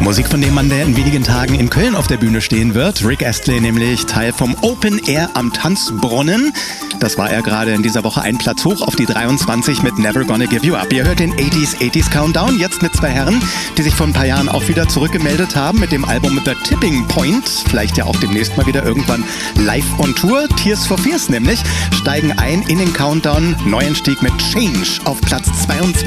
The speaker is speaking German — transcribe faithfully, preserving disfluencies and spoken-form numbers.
Musik, von dem man in wenigen Tagen in Köln auf der Bühne stehen wird. Rick Astley nämlich Teil vom Open Air am Tanzbrunnen. Das war er gerade in dieser Woche einen Platz hoch auf die dreiundzwanzig mit Never Gonna Give You Up. Ihr hört den achtziger achtziger Countdown, jetzt mit zwei Herren, die sich vor ein paar Jahren auch wieder zurückgemeldet haben mit dem Album The Tipping Point. Vielleicht ja auch demnächst mal wieder irgendwann live on Tour. Tears for Fears nämlich steigen ein in den Countdown. Neuenstieg mit Change auf Platz zweiundzwanzig.